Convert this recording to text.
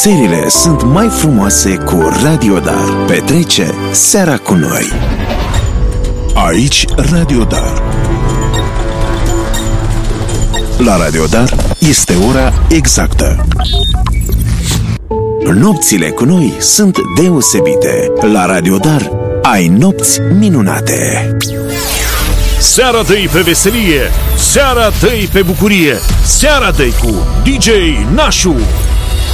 Serile sunt mai frumoase cu Radio Dar. Petrece seara cu noi. Aici Radio Dar. La Radio Dar este ora exactă. Nopțile cu noi sunt deosebite. La Radio Dar ai nopți minunate. Seara dă-i pe veselie, seara dă-i pe bucurie, seara dă-i cu DJ Nașu.